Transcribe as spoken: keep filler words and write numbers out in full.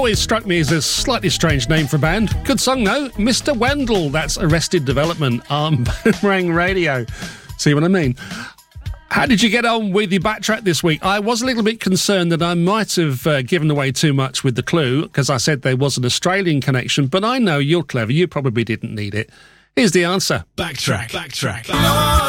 always struck me as a slightly strange name for a band. Good song, though. Mister Wendell, that's Arrested Development on Boomerang Radio. See what I mean? How did you get on with your backtrack this week? I was a little bit concerned that I might have uh, given away too much with the clue because I said there was an Australian connection, but I know you're clever. You probably didn't need it. Here's the answer. Backtrack. Backtrack.